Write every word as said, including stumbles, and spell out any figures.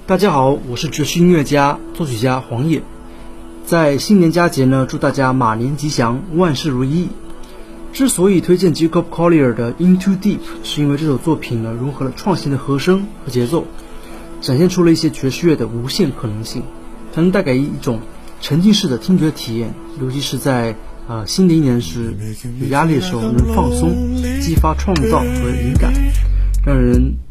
大家好，我是爵士音乐家、作曲家黄野。在新年佳节呢，祝大家马年吉祥，万事如意。之所以推荐 Jacob Collier 的 Into Deep， 是因为这首作品呢融合了创新的和声和节奏，展现出了一些爵士乐的无限可能性，它能带给一种沉浸式的听觉体验，尤其是在呃新的一年时有压力的时候，能放松，激发创造和灵感，让人